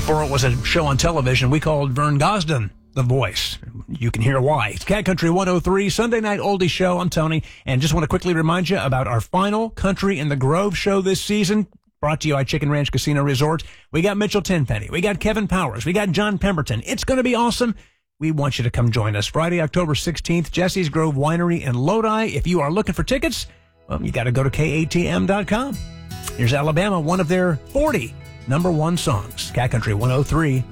before it was a show on television, we called Vern Gosden the voice. You can hear why. It's Cat Country 103, Sunday Night Oldie Show. I'm Tony, and just want to quickly remind you about our final Country in the Grove show this season, brought to you by Chicken Ranch Casino Resort. We got Mitchell Tenpenny. We got Kevin Powers. We got John Pemberton. It's going to be awesome. We want you to come join us Friday, October 16th, Jesse's Grove Winery in Lodi. If you are looking for tickets, well, you got to go to KATM.com. Here's Alabama, one of their 40 number one songs. Cat Country 103.